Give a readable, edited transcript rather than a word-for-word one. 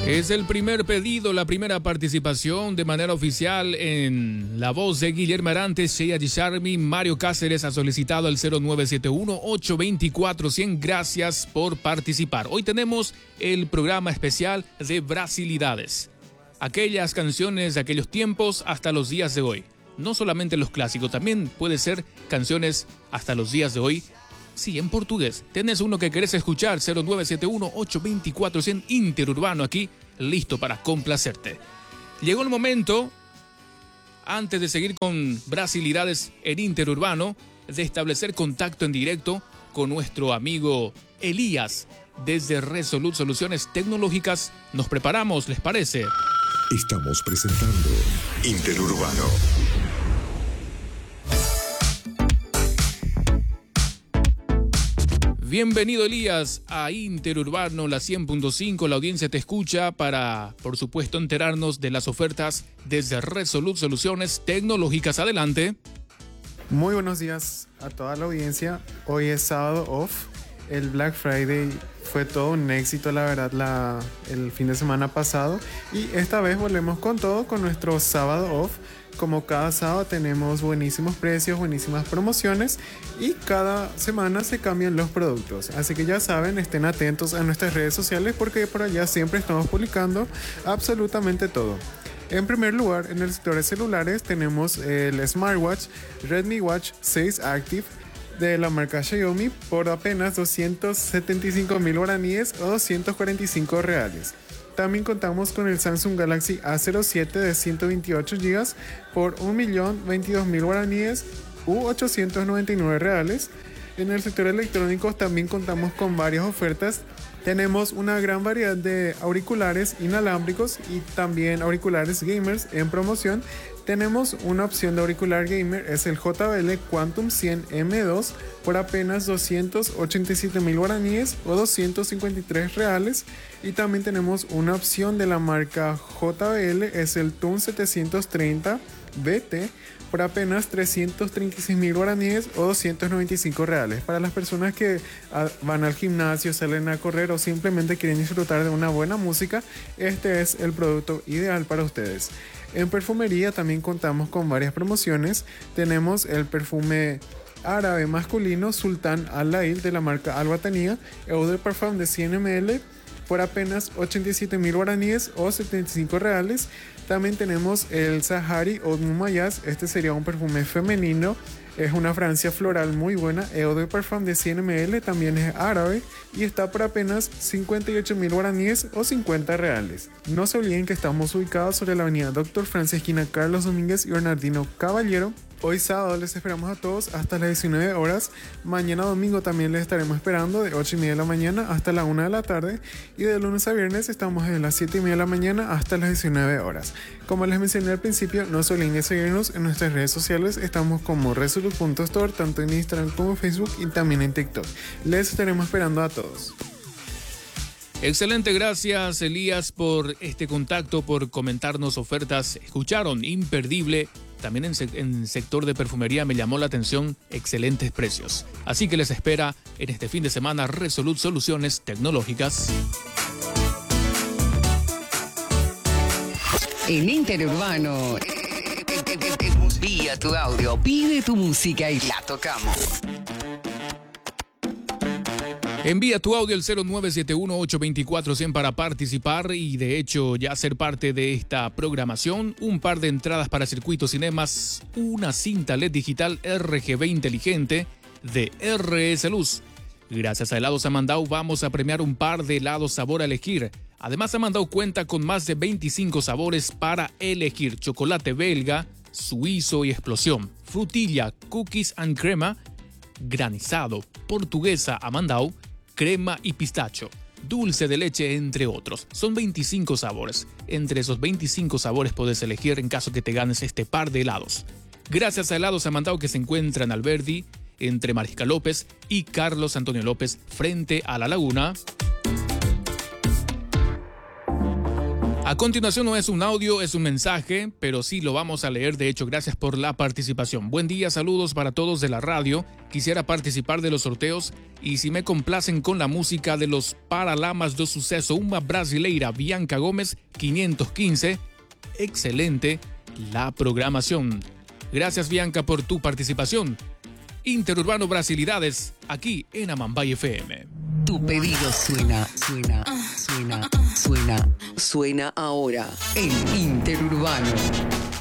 Es el primer pedido, la primera participación de manera oficial en la voz de Guillermo Arantes, Shea Charmi. Mario Cáceres ha solicitado al 0971-824-100. Gracias por participar. Hoy tenemos el programa especial de Brasilidades. Aquellas canciones de aquellos tiempos hasta los días de hoy. No solamente los clásicos, también puede ser canciones hasta los días de hoy. Sí, en portugués. ¿Tenés uno que querés escuchar? 0971-824-100 Interurbano aquí, listo para complacerte. Llegó el momento, antes de seguir con Brasilidades en Interurbano, de establecer contacto en directo con nuestro amigo Elías desde Resolute Soluciones Tecnológicas. Nos preparamos, ¿les parece? Estamos presentando Interurbano. Bienvenido, Elías, a Interurbano, la 100.5. La audiencia te escucha para, por supuesto, enterarnos de las ofertas desde Resolute Soluciones Tecnológicas. Adelante. Muy buenos días a toda la audiencia. Hoy es sábado off. El Black Friday fue todo un éxito, la verdad, el fin de semana pasado. Y esta vez volvemos con todo con nuestro sábado off. Como cada sábado tenemos buenísimos precios, buenísimas promociones y cada semana se cambian los productos. Así que ya saben, estén atentos a nuestras redes sociales porque por allá siempre estamos publicando absolutamente todo. En primer lugar, en el sector de celulares tenemos el smartwatch Redmi Watch 6 Active de la marca Xiaomi por apenas 275.000 guaraníes o 245 reales. También contamos con el Samsung Galaxy A07 de 128 GB por 1.022.000 guaraníes u 899 reales. En el sector electrónicos también contamos con varias ofertas. Tenemos una gran variedad de auriculares inalámbricos y también auriculares gamers en promoción. Tenemos una opción de auricular gamer, es el JBL Quantum 100 M2 por apenas 287.000 guaraníes o 253 reales. Y también tenemos una opción de la marca JBL, es el TUN 730 BT por apenas 336.000 guaraníes o 295 reales. Para las personas que van al gimnasio, salen a correr o simplemente quieren disfrutar de una buena música, este es el producto ideal para ustedes. En perfumería también contamos con varias promociones. Tenemos el perfume árabe masculino Sultán Al-Lail de la marca Al-Wataniya, Eau de Parfum de 100 ml por apenas 87.000 guaraníes o 75 reales. También tenemos el Sahari Oud Mumayaz, este sería un perfume femenino, es una fragancia floral muy buena, Eau de Parfum de 100 ml, también es árabe y está por apenas 58.000 guaraníes o 50 reales. No se olviden que estamos ubicados sobre la avenida Dr. Francia, esquina Carlos Domínguez y Bernardino Caballero. Hoy sábado les esperamos a todos hasta las 19 horas. Mañana domingo también les estaremos esperando de 8:30 de la mañana hasta la 1 de la tarde. Y de lunes a viernes estamos desde las 7:30 de la mañana hasta las 19 horas. Como les mencioné al principio, no se olviden de seguirnos en nuestras redes sociales. Estamos como Resolute.store, tanto en Instagram como Facebook y también en TikTok. Les estaremos esperando a todos. Excelente, gracias Elías por este contacto, por comentarnos ofertas. Escucharon, imperdible. También en sector de perfumería me llamó la atención, excelentes precios. Así que les espera en este fin de semana Resolute Soluciones Tecnológicas. En Interurbano, envía tu audio, pide tu música y la tocamos. Envía tu audio al 0971-824-100 para participar y de hecho ya ser parte de esta programación. Un par de entradas para Circuito Cinemas, una cinta LED digital RGB inteligente de RS Luz. Gracias a Helados Amandau vamos a premiar un par de helados sabor a elegir. Además Amandau cuenta con más de 25 sabores para elegir: chocolate belga, suizo y explosión, frutilla, cookies and crema, granizado, portuguesa Amandau, crema y pistacho, dulce de leche, entre otros. Son 25 sabores. Entre esos 25 sabores puedes elegir en caso que te ganes este par de helados. Gracias a Helados Amandau, que se encuentra en Alberdi, entre Mariscal López y Carlos Antonio López, frente a la laguna. A continuación no es un audio, es un mensaje, pero sí lo vamos a leer. De hecho, gracias por la participación. Buen día, saludos para todos de la radio. Quisiera participar de los sorteos y si me complacen con la música de los Paralamas do Sucesso, uma brasileira, Bianca Gómez, 515. Excelente la programación. Gracias, Bianca, por tu participación. Interurbano Brasilidades, aquí en Amambay FM. Tu pedido suena ahora en Interurbano.